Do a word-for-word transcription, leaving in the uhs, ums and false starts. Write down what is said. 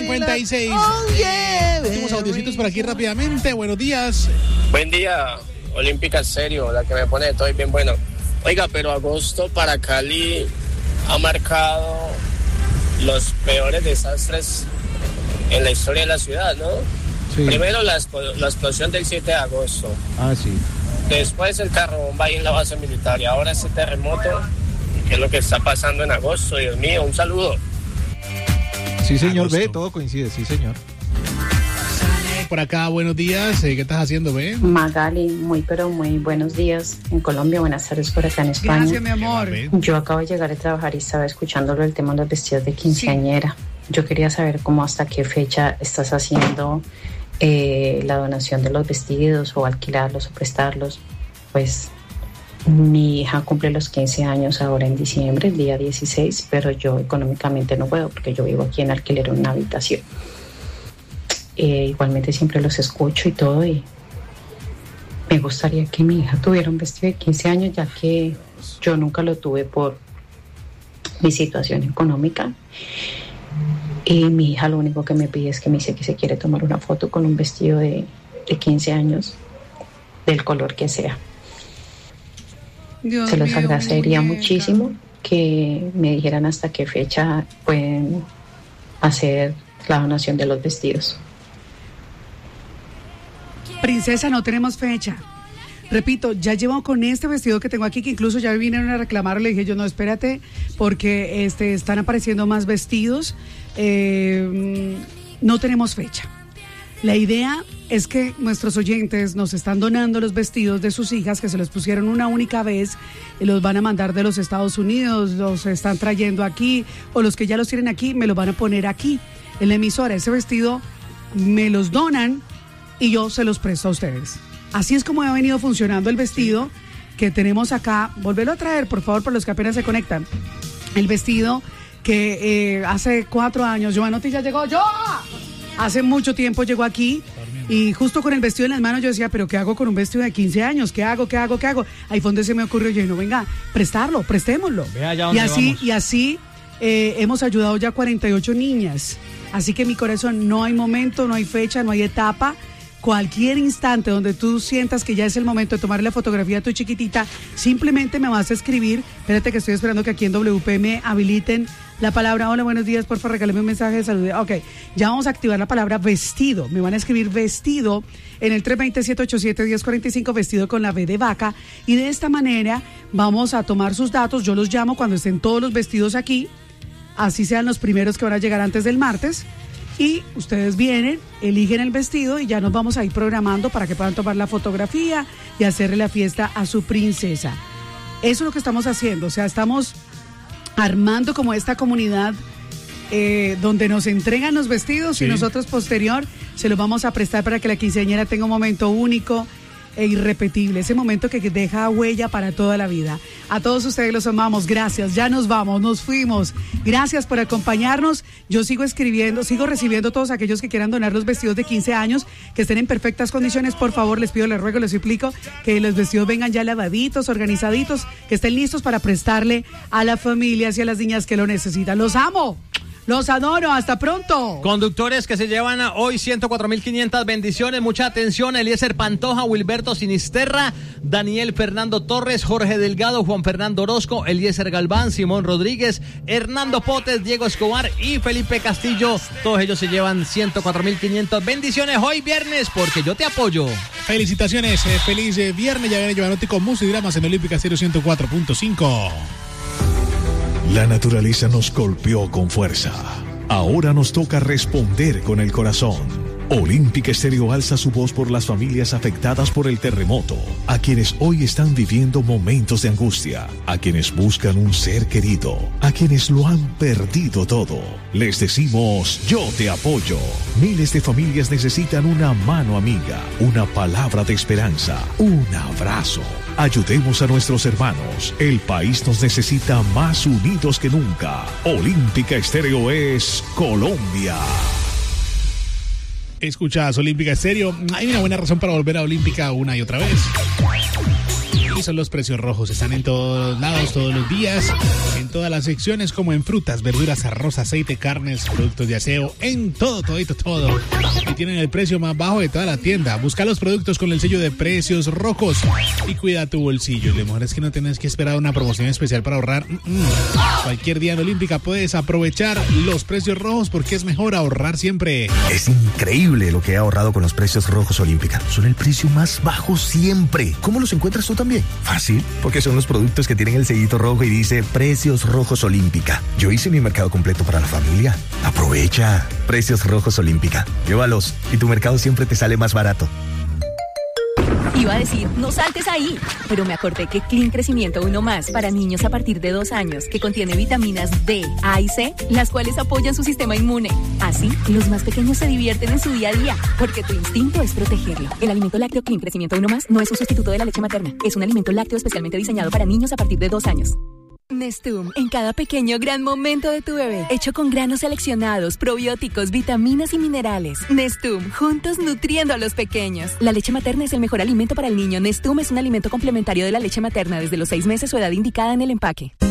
cincuenta y seis. Oh, yeah, últimos audiocitos por aquí rápidamente. Buenos días. Buen día, Olímpica Estéreo, la que me pone todo bien bueno. Oiga, pero agosto para Cali ha marcado los peores desastres en la historia de la ciudad, ¿no? Sí. Primero la, la explosión del siete de agosto. Ah, sí. Después el carro bomba ahí en la base militar. Y ahora este terremoto, que es lo que está pasando en agosto. Dios mío, un saludo. Sí, señor, agosto. Ve, todo coincide, sí, señor. Por acá, buenos días. ¿Qué estás haciendo, ve? Magali, muy pero muy buenos días en Colombia, buenas tardes por acá en España. Gracias, mi amor. Yo acabo de llegar a trabajar y estaba escuchándolo el tema de los vestidos de quinceañera. Sí. Yo quería saber cómo hasta qué fecha estás haciendo eh, la donación de los vestidos o alquilarlos o prestarlos. Pues mi hija cumple los quince años ahora en diciembre, el día dieciséis, pero yo económicamente no puedo porque yo vivo aquí en alquiler en una habitación. Eh, igualmente siempre los escucho y todo, y me gustaría que mi hija tuviera un vestido de quince años, ya que yo nunca lo tuve por mi situación económica. Y mi hija lo único que me pide es que me dice que se quiere tomar una foto con un vestido de, de quince años, del color que sea. Dios se los mío, agradecería muñeca. Muchísimo que me dijeran hasta qué fecha pueden hacer la donación de los vestidos. Princesa, no tenemos fecha. Repito, ya llevo con este vestido que tengo aquí, que incluso ya vinieron a reclamar, le dije yo, no, espérate, porque este, están apareciendo más vestidos. Eh, no tenemos fecha. La idea es que nuestros oyentes nos están donando los vestidos de sus hijas, que se los pusieron una única vez, y los van a mandar de los Estados Unidos, los están trayendo aquí, o los que ya los tienen aquí, me los van a poner aquí, en la emisora. Ese vestido me los donan y yo se los presto a ustedes. Así es como ha venido funcionando el vestido que tenemos acá. Volverlo a traer, por favor, para los que apenas se conectan. El vestido que eh, hace cuatro años, Giovanotti ya llegó, ¡yo! Hace mucho tiempo llegó aquí y justo con el vestido en las manos yo decía, pero ¿qué hago con un vestido de quince años? ¿Qué hago? ¿Qué hago? ¿Qué hago? Ahí fue donde se me ocurrió, yo no, venga, prestarlo, prestémoslo. Y así, y así eh, hemos ayudado ya a cuarenta y ocho niñas. Así que mi corazón, no hay momento, no hay fecha, no hay etapa. Cualquier instante donde tú sientas que ya es el momento de tomarle la fotografía a tu chiquitita, simplemente me vas a escribir. Espérate que estoy esperando que aquí en W P me habiliten la palabra. Hola, buenos días, porfa, regálame un mensaje de salud. Ok, ya vamos a activar la palabra vestido. Me van a escribir vestido en el tres dos cero, siete ocho siete, uno cero cuatro cinco, vestido con la V de vaca. Y de esta manera vamos a tomar sus datos. Yo los llamo cuando estén todos los vestidos aquí, así sean los primeros que van a llegar antes del martes. Y ustedes vienen, eligen el vestido y ya nos vamos a ir programando para que puedan tomar la fotografía y hacerle la fiesta a su princesa. Eso es lo que estamos haciendo, o sea, estamos armando como esta comunidad eh, donde nos entregan los vestidos, sí, y nosotros posterior se los vamos a prestar para que la quinceañera tenga un momento único e irrepetible, ese momento que deja huella para toda la vida. A todos ustedes los amamos, gracias, ya nos vamos, nos fuimos, gracias por acompañarnos. Yo sigo escribiendo, sigo recibiendo todos aquellos que quieran donar los vestidos de quince años, que estén en perfectas condiciones. Por favor, les pido, les ruego, les suplico que los vestidos vengan ya lavaditos, organizaditos, que estén listos para prestarle a las familias y a las niñas que lo necesitan. Los amo. Los adoro, hasta pronto. Conductores que se llevan hoy ciento cuatro mil quinientas bendiciones, mucha atención: Eliezer Pantoja, Wilberto Sinisterra, Daniel Fernando Torres, Jorge Delgado, Juan Fernando Orozco, Eliezer Galván, Simón Rodríguez, Hernando Potes, Diego Escobar y Felipe Castillo. Todos ellos se llevan ciento cuatro mil quinientas bendiciones hoy viernes, porque yo te apoyo. Felicitaciones, eh, feliz eh, viernes. Ya viene Giovanotti con música y dramas en Olímpica Estéreo ciento cuatro punto cinco. La naturaleza nos golpeó con fuerza. Ahora nos toca responder con el corazón. Olímpica Estéreo alza su voz por las familias afectadas por el terremoto, a quienes hoy están viviendo momentos de angustia, a quienes buscan un ser querido, a quienes lo han perdido todo. Les decimos, yo te apoyo. Miles de familias necesitan una mano amiga, una palabra de esperanza, un abrazo. Ayudemos a nuestros hermanos. El país nos necesita más unidos que nunca. Olímpica Estéreo es Colombia. Escuchas Olímpica Estéreo. Hay una buena razón para volver a Olímpica una y otra vez. Y son los precios rojos. Están en todos lados, todos los días, en todas las secciones, como en frutas, verduras, arroz, aceite, carnes, productos de aseo, en todo, todito, todo. Y tienen el precio más bajo de toda la tienda. Busca los productos con el sello de precios rojos y cuida tu bolsillo. Lo mejor es que no tienes que esperar una promoción especial para ahorrar. Mm-mm. Cualquier día en Olímpica puedes aprovechar los precios rojos porque es mejor ahorrar siempre. Es increíble lo que he ahorrado con los precios rojos Olímpica. Son el precio más bajo siempre. ¿Cómo los encuentras tú también? Fácil, porque son los productos que tienen el sellito rojo y dice Precios Rojos Olímpica. Yo hice mi mercado completo para la familia. Aprovecha. Precios Rojos Olímpica. Llévalos y tu mercado siempre te sale más barato. Iba a decir, no saltes ahí, pero me acordé que Clean Crecimiento Uno Más para niños a partir de dos años, que contiene vitaminas D, A y C, las cuales apoyan su sistema inmune. Así, los más pequeños se divierten en su día a día, porque tu instinto es protegerlo. El alimento lácteo Clean Crecimiento Uno Más no es un sustituto de la leche materna, es un alimento lácteo especialmente diseñado para niños a partir de dos años. Nestum, en cada pequeño gran momento de tu bebé, hecho con granos seleccionados, probióticos, vitaminas y minerales. Nestum, juntos nutriendo a los pequeños. La leche materna es el mejor alimento para el niño. Nestum es un alimento complementario de la leche materna desde los seis meses o edad indicada en el empaque.